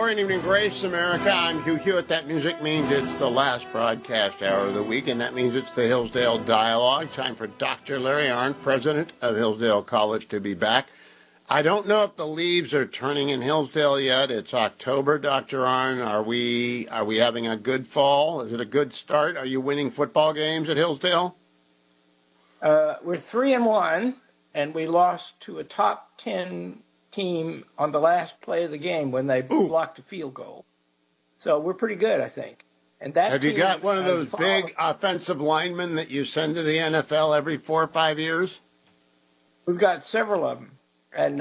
Morning Evening Grace, America. I'm Hugh Hewitt. That music means it's the last broadcast hour of the week, and that means it's the Hillsdale Dialogue. Time for Dr. Larry Arnn, president of Hillsdale College, to be back. I don't know if the leaves are turning in Hillsdale yet. It's October, Dr. Arnn. Are we having a good fall? Is it a good start? Are you winning football games at Hillsdale? We're 3-1, and we lost to a top 10 team on the last play of the game when they blocked a field goal. So we're pretty good, I think. And that Have you team, got one of those big offensive linemen that you send to the NFL every 4 or 5 years? We've got several of them. And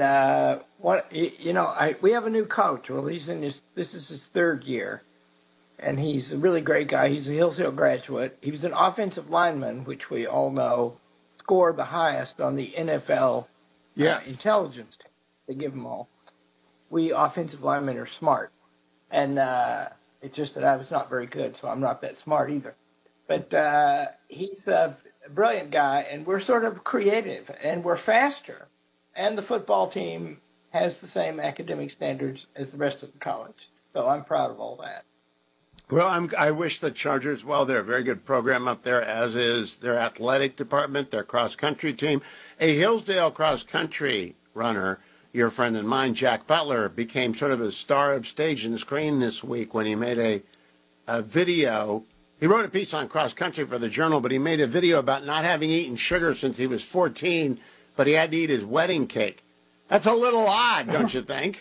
we have a new coach. Well, this is his third year, and he's a really great guy. He's a Hillsdale graduate. He was an offensive lineman, which we all know scored the highest on the NFL intelligence team. They give them all. We offensive linemen are smart, and it's just that I was not very good, so I'm not that smart either. But he's a brilliant guy, and we're sort of creative, and we're faster. And the football team has the same academic standards as the rest of the college. So I'm proud of all that. Well, I wish the Chargers well. They're a very good program up there, as is their athletic department, their cross-country team. A Hillsdale cross-country runner, your friend and mine, Jack Butler, became sort of a star of stage and screen this week when he made a video. He wrote a piece on cross-country for the Journal, but he made a video about not having eaten sugar since he was 14, but he had to eat his wedding cake. That's a little odd, don't you think?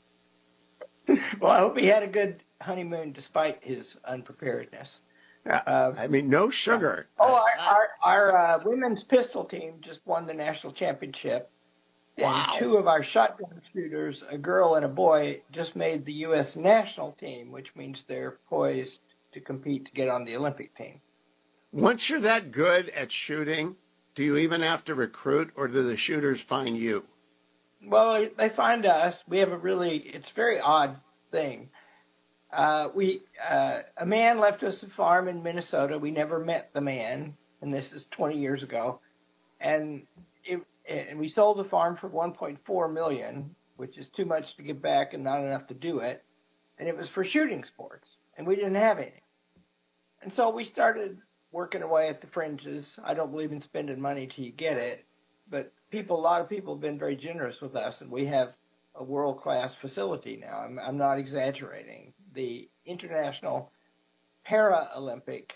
Well, I hope he had a good honeymoon despite his unpreparedness. No sugar. Our women's pistol team just won the national championship. Wow. And two of our shotgun shooters, a girl and a boy, just made the U.S. national team, which means they're poised to compete to get on the Olympic team. Once you're that good at shooting, do you even have to recruit, or do the shooters find you? Well, they find us. We have it's a very odd thing. A man left us a farm in Minnesota. We never met the man, and this is 20 years ago. And we sold the farm for $1.4 million, which is too much to give back and not enough to do it. And it was for shooting sports, and we didn't have any. And so we started working away at the fringes. I don't believe in spending money till you get it, but a lot of people have been very generous with us, and we have a world-class facility now. I'm not exaggerating. The International Paralympic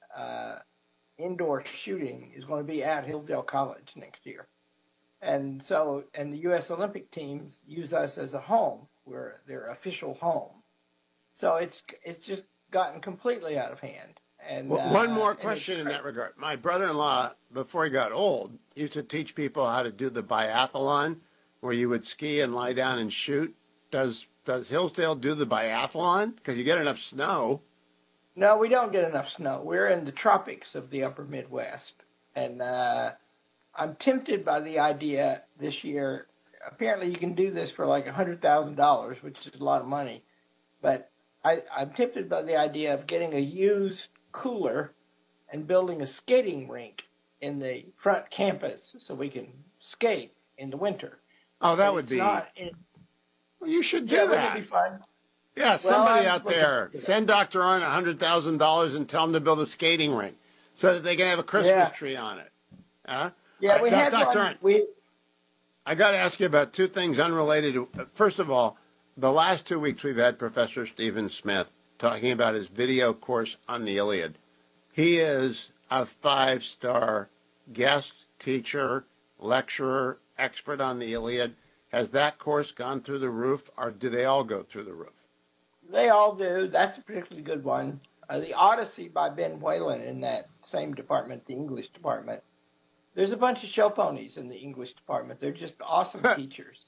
indoor shooting is going to be at Hillsdale College next year. And the U.S. Olympic teams use us as a home. We're their official home. So it's just gotten completely out of hand. And one more question in that regard. My brother-in-law, before he got old, used to teach people how to do the biathlon, where you would ski and lie down and shoot. Does Hillsdale do the biathlon? Because you get enough snow. No, we don't get enough snow. We're in the tropics of the upper Midwest. And I'm tempted by the idea this year. Apparently you can do this for like $100,000, which is a lot of money. But I'm tempted by the idea of getting a used cooler and building a skating rink in the front campus so we can skate in the winter. Oh, that would be... Well, you should do that. Wouldn't it be fun? Yeah, somebody out there, send Dr. Arnn $100,000 and tell him to build a skating rink so that they can have a Christmas tree on it. Huh? Yeah, we had Dr. one. Arnn, I got to ask you about two things unrelated. First of all, the last 2 weeks we've had Professor Stephen Smith talking about his video course on the Iliad. He is a 5-star guest teacher, lecturer, expert on the Iliad. Has that course gone through the roof, or do they all go through the roof? They all do. That's a particularly good one. The Odyssey by Ben Whalen in that same department, the English department. There's a bunch of show ponies in the English department. They're just awesome teachers.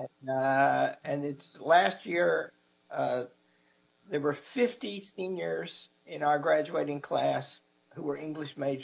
And it's last year, there were 50 seniors in our graduating class who were English majors.